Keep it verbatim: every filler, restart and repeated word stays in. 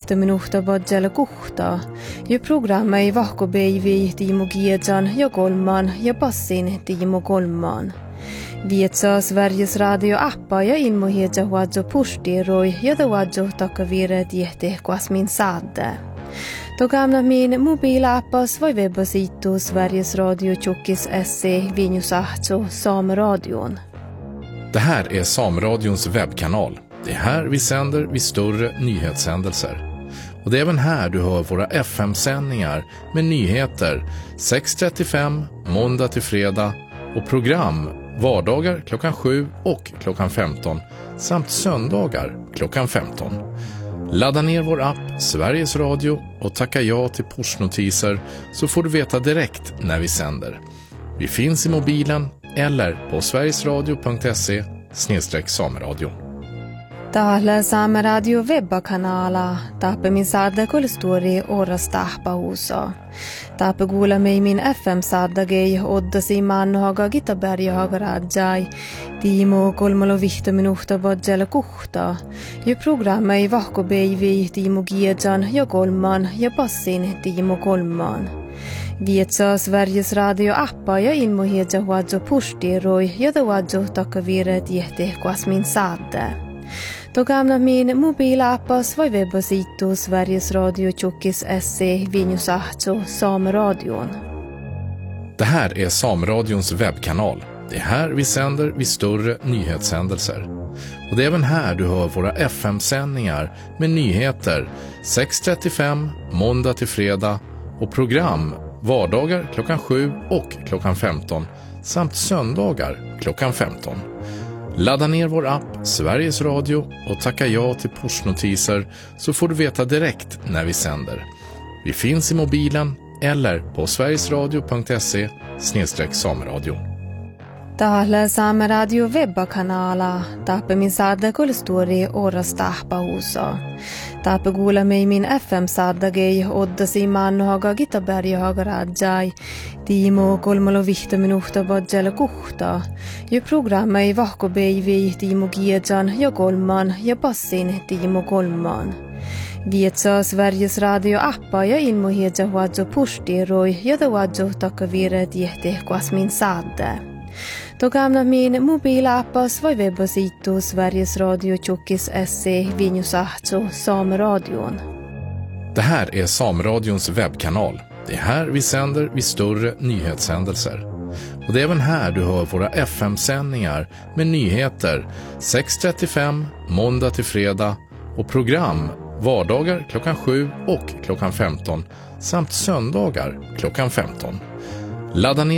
vihta minuutta badjalla kuhta. Ja programma ei vahkobeivi Timo Giedjan ja Kolman ja passin Timo Kolman. Vietsaa Sveriges radio-appa ja ilmohiedja huadjo pustiroi ja da huadjo takavire tiehte kuasmin saadde. Då gamla min mobilappas var webbasitu Sveriges Radio Tjockis S C Vinjusahto Sameradion. Det här är Sameradions webbkanal. Det är här vi sänder vid större nyhetshändelser. Och det är även här du hör våra F M-sändningar med nyheter sex trettiofem måndag till fredag och program vardagar klockan sju och klockan femton samt söndagar klockan femton. Ladda ner vår app Sveriges Radio och tacka ja till pushnotiser så får du veta direkt när vi sänder. Vi finns i mobilen eller på sverigesradio punkt se snedstreck sameradion. Täällä Saameradio webbakanala tappe min saada kulstori oras tahpa huuso. Tappe kuule mei min F M-saadagei oddasi mannohaga Gitaberjahaga rajai. Timo kolmalo vihta minuutta badjalla kuhta. Ja programma ei vahkobeivi Timo Giedjan ja Kolman ja passin Timo Kolman. Vietsaa Sveriges radio-appa ja ilmohiedja huadjo pustiroi ja da huadjo takavire tiehte kuasmin saadde. Då gamla min mobilappas var webbasitu Sveriges Radio Tjockis S C Vinjusahto Sameradion. Det här är Sameradions webbkanal. Det är här vi sänder vid större nyhetshändelser. Och det är även här du hör våra F M-sändningar med nyheter sex trettiofem måndag till fredag och program vardagar klockan sju och klockan femton samt söndagar klockan femton. Ladda ner vår app Sveriges Radio och tacka ja till pushnotiser så får du veta direkt när vi sänder. Vi finns i mobilen eller på sverigesradio punkt se snedstreck sameradion. Täällä Saameradio webbakanala tappe min saada kulstori oras tahpa huuso. Tappe kuule mei min F M-saadagei oddasi mannohaga Gitaberjahaga rajai. Timo kolmalo vihta minuutta badjalla kuhta. Ja programma ei vahkobeivi Timo Giedjan ja Kolman ja passin Timo Kolman. Vietsaa Sveriges radio-appa ja ilmohiedja huadjo pustiroi ja da huadjo takavire tiehte kuasmin saadde. Då gamla min mobilappas var webbasitu Sveriges Radio Tjockis S C Vinjusahto Sameradion. Det här är Sameradions webbkanal. Det är här vi sänder vid större nyhetshändelser. Och det är även här du hör våra F M-sändningar med nyheter sex trettiofem måndag till fredag och program vardagar klockan sju och klockan femton samt söndagar klockan femton. Ladda ner